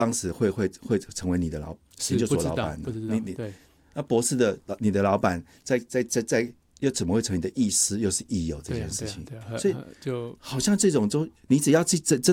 当时会成为你的研究所老板呢？ 不知道，对。 那博士的你的老板在又怎么会成为你的义师，又是益友这件事情？ 对啊， 所以就好像这种你只要真